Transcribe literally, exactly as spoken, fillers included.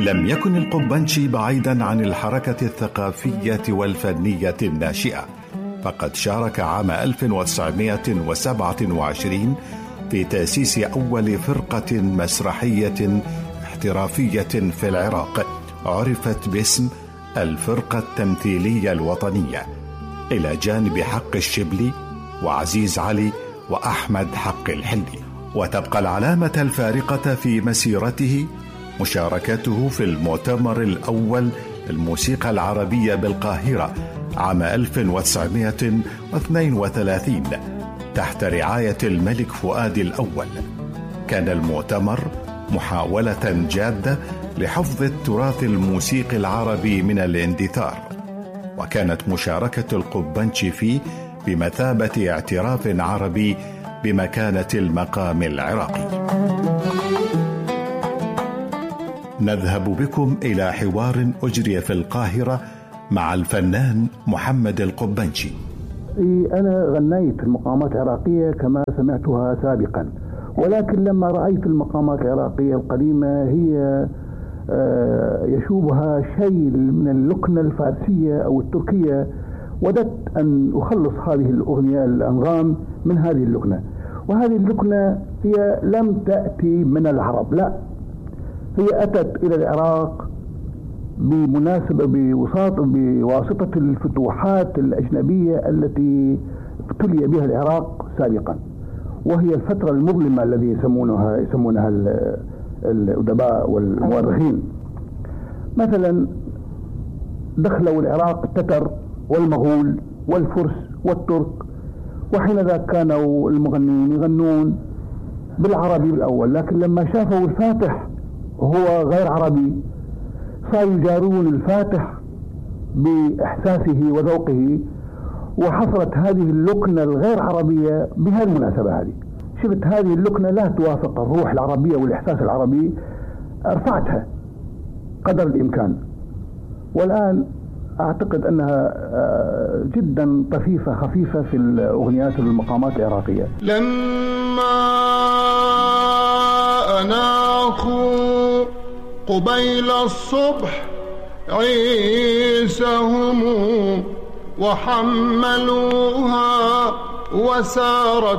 لم يكن القبنشي بعيدا عن الحركة الثقافية والفنية الناشئة، فقد شارك عام ألف وتسعمائة وسبعة وعشرين في تأسيس أول فرقة مسرحية احترافية في العراق عرفت باسم الفرقة التمثيلية الوطنية، إلى جانب حق الشبلي وعزيز علي وأحمد حق الحلي. وتبقى العلامة الفارقة في مسيرته مشاركته في المؤتمر الأول الموسيقى العربية بالقاهرة عام ألف وتسعمائة واثنين وثلاثين تحت رعاية الملك فؤاد الأول. كان المؤتمر محاولة جادة لحفظ التراث الموسيقي العربي من الاندثار، وكانت مشاركة القبنشي فيه بمثابة اعتراف عربي بمكانة المقام العراقي. نذهب بكم إلى حوار أجري في القاهرة مع الفنان محمد القبنشي. أنا غنيت المقامات العراقية كما سمعتها سابقا، ولكن لما رأيت المقامات العراقية القديمة هي يشوبها شيء من اللكنة الفارسية أو التركية، وددت أن أخلص هذه الأغنية الأنغام من هذه اللكنة. وهذه اللكنة هي لم تأتي من العرب، لا، هي أتت إلى العراق بمناسبة بوساطة بواسطة الفتوحات الأجنبية التي ابتلي بها العراق سابقا، وهي الفترة المظلمة الذي يسمونها يسمونها الأدباء والمؤرخين. مثلا دخلوا العراق التتر والمغول والفرس والترك، وحين ذاك كانوا المغنيين يغنون بالعربي بالأول، لكن لما شافوا الفاتح هو غير عربي صاروا يجارون الفاتح بإحساسه وذوقه، وحصلت هذه اللكنة الغير عربية بهذه المناسبة. هذه شفت هذه اللكنة لا توافق الروح العربية والإحساس العربي، رفعتها قدر الإمكان، والآن أعتقد أنها جدا طفيفة خفيفة في الأغنيات والمقامات العراقية. لما أناخوا قبيل الصبح عيسهم وحملوها وسارت